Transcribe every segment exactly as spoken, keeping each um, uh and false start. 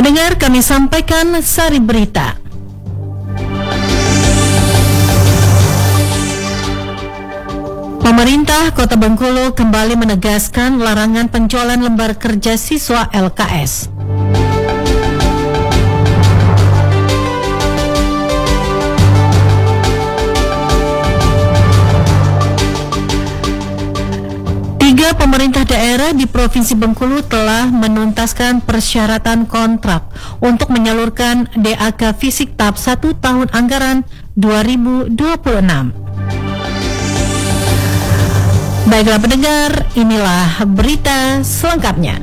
Pendengar, kami sampaikan sari berita. Pemerintah Kota Bengkulu kembali menegaskan larangan penjualan lembar kerja siswa L K S. Tiga pemerintah daerah di Provinsi Bengkulu telah menuntaskan persyaratan kontrak untuk menyalurkan D A K Fisik tahap satu tahun anggaran dua ribu dua puluh enam. Baiklah pendengar, inilah berita selengkapnya.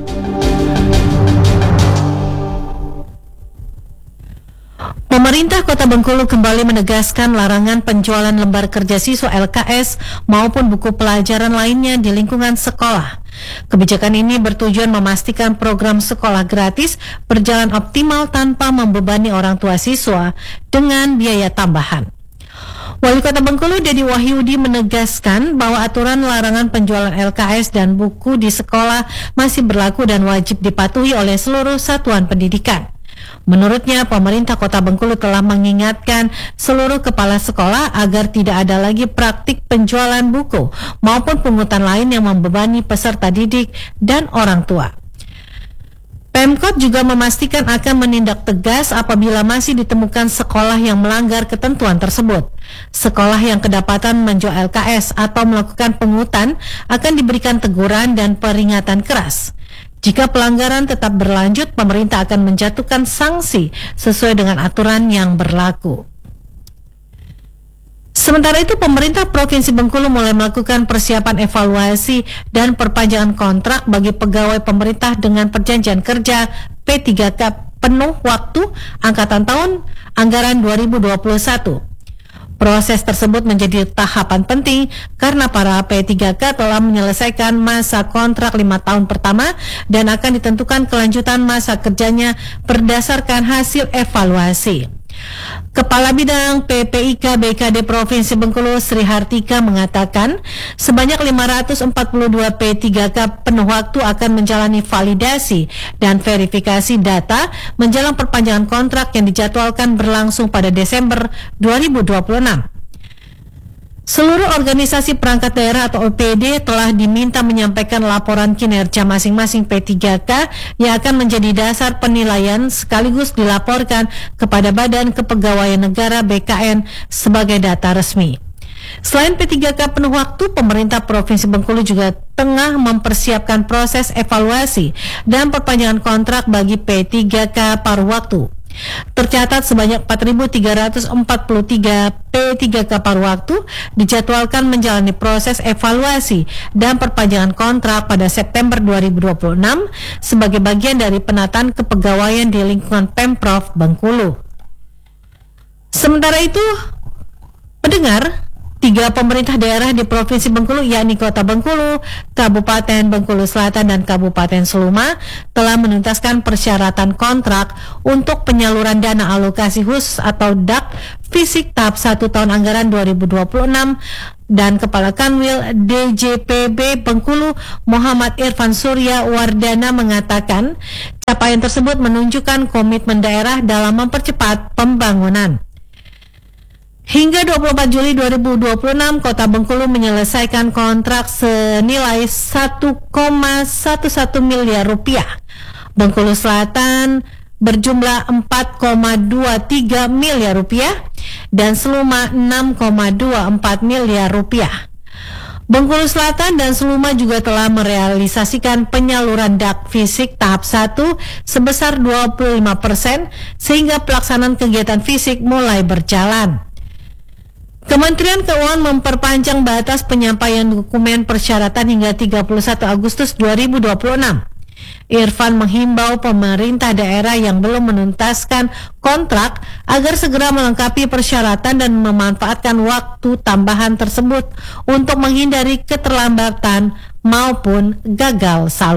Pemerintah Kota Bengkulu kembali menegaskan larangan penjualan lembar kerja siswa L K S maupun buku pelajaran lainnya di lingkungan sekolah. Kebijakan ini bertujuan memastikan program sekolah gratis berjalan optimal tanpa membebani orang tua siswa dengan biaya tambahan. Wali Kota Bengkulu Dedi Wahyudi menegaskan bahwa aturan larangan penjualan L K S dan buku di sekolah masih berlaku dan wajib dipatuhi oleh seluruh satuan pendidikan. Menurutnya, pemerintah Kota Bengkulu telah mengingatkan seluruh kepala sekolah agar tidak ada lagi praktik penjualan buku maupun pungutan lain yang membebani peserta didik dan orang tua. Pemkot juga memastikan akan menindak tegas apabila masih ditemukan sekolah yang melanggar ketentuan tersebut. Sekolah yang kedapatan menjual L K S atau melakukan pungutan akan diberikan teguran dan peringatan keras. Jika pelanggaran tetap berlanjut, pemerintah akan menjatuhkan sanksi sesuai dengan aturan yang berlaku. Sementara itu, pemerintah Provinsi Bengkulu mulai melakukan persiapan evaluasi dan perpanjangan kontrak bagi pegawai pemerintah dengan perjanjian kerja P tiga K penuh waktu angkatan tahun anggaran dua ribu dua puluh satu. Proses tersebut menjadi tahapan penting karena para P tiga K telah menyelesaikan masa kontrak lima tahun pertama dan akan ditentukan kelanjutan masa kerjanya berdasarkan hasil evaluasi. Kepala Bidang P P I K B K D Provinsi Bengkulu Sri Hartika mengatakan sebanyak lima ratus empat puluh dua P tiga K penuh waktu akan menjalani validasi dan verifikasi data menjelang perpanjangan kontrak yang dijadwalkan berlangsung pada Desember dua ribu dua puluh enam. Seluruh organisasi perangkat daerah atau O P D telah diminta menyampaikan laporan kinerja masing-masing P tiga K yang akan menjadi dasar penilaian sekaligus dilaporkan kepada Badan Kepegawaian Negara B K N sebagai data resmi. Selain P tiga K penuh waktu, pemerintah Provinsi Bengkulu juga tengah mempersiapkan proses evaluasi dan perpanjangan kontrak bagi P tiga K paruh waktu. Tercatat sebanyak empat ribu tiga ratus empat puluh tiga P tiga K paruh waktu dijadwalkan menjalani proses evaluasi dan perpanjangan kontrak pada September dua ribu dua puluh enam sebagai bagian dari penataan kepegawaian di lingkungan Pemprov Bengkulu. Sementara itu, pendengar, tiga pemerintah daerah di Provinsi Bengkulu yakni Kota Bengkulu, Kabupaten Bengkulu Selatan dan Kabupaten Seluma telah menuntaskan persyaratan kontrak untuk penyaluran dana alokasi khusus atau D A K Fisik tahap satu tahun anggaran dua ribu dua puluh enam dan Kepala Kanwil D J P B Bengkulu Muhammad Irfan Surya Wardana mengatakan capaian tersebut menunjukkan komitmen daerah dalam mempercepat pembangunan. Hingga dua puluh empat Juli dua ribu dua puluh enam, Kota Bengkulu menyelesaikan kontrak senilai satu koma satu satu miliar rupiah. Bengkulu Selatan berjumlah empat koma dua tiga miliar rupiah dan Seluma enam koma dua empat miliar rupiah. Bengkulu Selatan dan Seluma juga telah merealisasikan penyaluran D A K Fisik tahap satu sebesar dua puluh lima persen sehingga pelaksanaan kegiatan fisik mulai berjalan. Kementerian Keuangan memperpanjang batas penyampaian dokumen persyaratan hingga tiga puluh satu Agustus dua ribu dua puluh enam. Irfan menghimbau pemerintah daerah yang belum menuntaskan kontrak agar segera melengkapi persyaratan dan memanfaatkan waktu tambahan tersebut untuk menghindari keterlambatan maupun gagal salur.